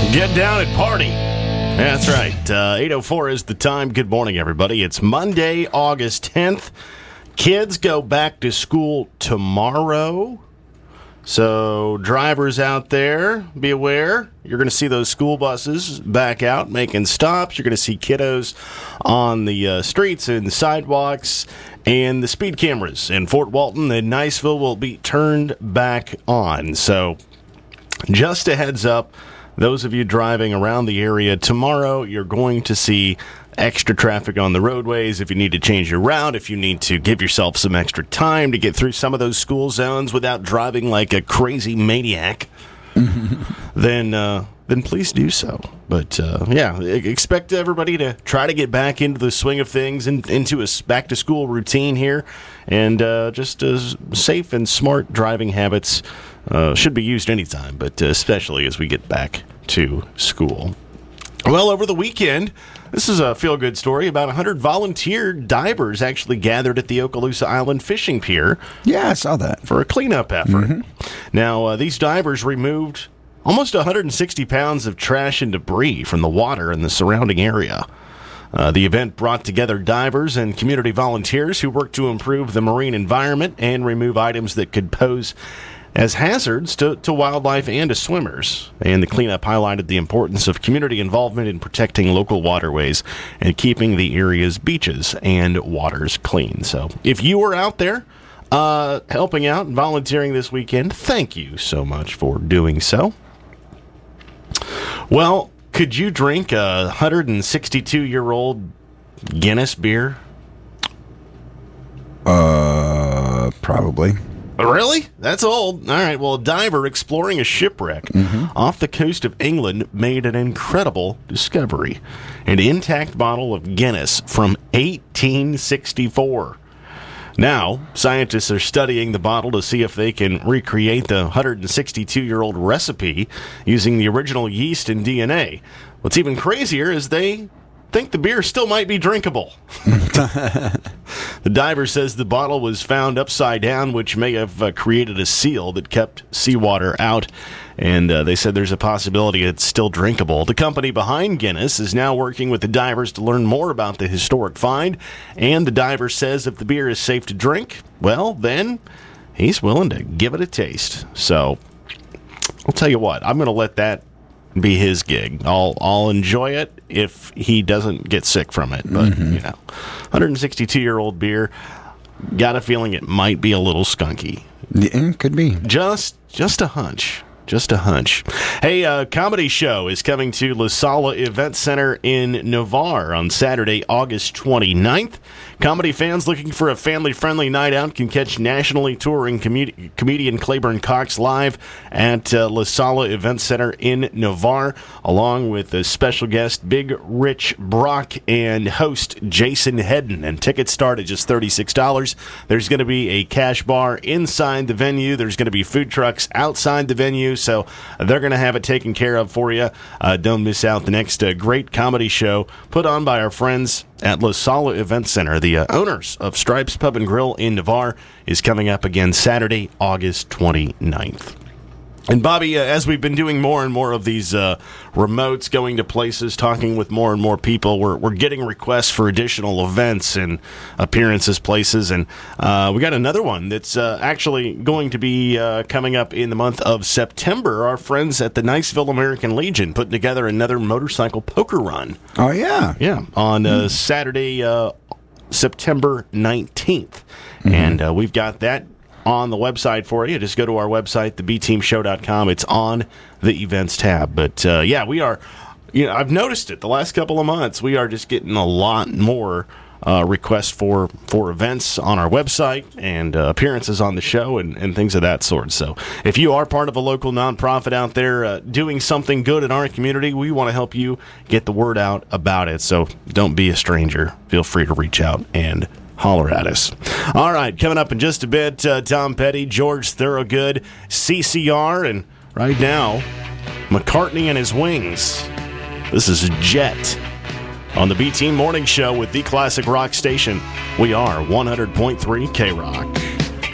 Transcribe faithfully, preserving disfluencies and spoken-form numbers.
Get down and party. That's right. Uh, eight oh four is the time. Good morning, everybody. It's Monday, August tenth. Kids go back to school tomorrow. So drivers out there, be aware. You're going to see those school buses back out making stops. You're going to see kiddos on the uh, streets and the sidewalks. And the speed cameras in Fort Walton and Niceville will be turned back on. So just a heads up, those of you driving around the area tomorrow, you're going to see extra traffic on the roadways. If you need to change your route, if you need to give yourself some extra time to get through some of those school zones without driving like a crazy maniac, then uh, then please do so. But uh, yeah, expect everybody to try to get back into the swing of things and into a back to school routine here, and uh, just uh, safe and smart driving habits uh, should be used anytime, but uh, especially as we get back to school. Well, over the weekend, this is a feel-good story. About one hundred volunteer divers actually gathered at the Okaloosa Island Fishing Pier. Yeah, I saw that. For a cleanup effort. Mm-hmm. Now, uh, these divers removed almost one hundred sixty pounds of trash and debris from the water in the surrounding area. Uh, the event brought together divers and community volunteers who work to improve the marine environment and remove items that could pose as hazards to, to wildlife and to swimmers. And the cleanup highlighted the importance of community involvement in protecting local waterways and keeping the area's beaches and waters clean. So if you were out there uh, helping out and volunteering this weekend, thank you so much for doing so. Well, could you drink a one hundred sixty-two-year-old Guinness beer? Uh, probably. Really? That's old. All right, well, a diver exploring a shipwreck mm-hmm. off the coast of England made an incredible discovery. An intact bottle of Guinness from eighteen sixty-four. Now, scientists are studying the bottle to see if they can recreate the one hundred sixty-two-year-old recipe using the original yeast and D N A. What's even crazier is they think the beer still might be drinkable. The diver says the bottle was found upside down, which may have uh, created a seal that kept seawater out, and uh, they said there's a possibility it's still drinkable. The company behind Guinness is now working with the divers to learn more about the historic find, and the diver says if the beer is safe to drink, well, then he's willing to give it a taste. So I'll tell you what, I'm going to let that be his gig. I'll I'll enjoy it if he doesn't get sick from it. But, mm-hmm. you know, one hundred sixty-two-year-old beer, got a feeling it might be a little skunky. Yeah, could be. Just, just a hunch. Just a hunch. Hey, a comedy show is coming to La Sala Event Center in Navarre on Saturday, August twenty-ninth. Comedy fans looking for a family-friendly night out can catch nationally touring com- comedian Claiborne Cox live at uh, La Sala Event Center in Navarre, along with a special guest Big Rich Brock and host Jason Hedden. And tickets start at just thirty-six dollars. There's going to be a cash bar inside the venue. There's going to be food trucks outside the venue. So they're going to have it taken care of for you. Uh, don't miss out the next uh, great comedy show put on by our friends at La Sala Event Center. The uh, owners of Stripes Pub and Grill in Navarre is coming up again Saturday, August twenty-ninth. And Bobby, uh, as we've been doing more and more of these uh, remotes, going to places, talking with more and more people, we're we're getting requests for additional events and appearances, places, and uh, we got another one that's uh, actually going to be uh, coming up in the month of September. Our friends at the Niceville American Legion putting together another motorcycle poker run. Oh, yeah. Yeah, on uh, mm. Saturday, uh, September nineteenth. Mm-hmm. And uh, we've got that on the website for you. Just go to our website, the b team show dot com. It's on the events tab. But uh, yeah, we are, you know, I've noticed it the last couple of months. We are just getting a lot more uh, requests for, for events on our website and uh, appearances on the show and, and things of that sort. So if you are part of a local nonprofit out there uh, doing something good in our community, we want to help you get the word out about it. So don't be a stranger. Feel free to reach out and holler at us. All right, coming up in just a bit, uh, Tom Petty, George Thorogood, C C R, and right now, McCartney and his Wings. This is Jet on the B-Team Morning Show with the Classic Rock Station. We are one hundred point three K-Rock.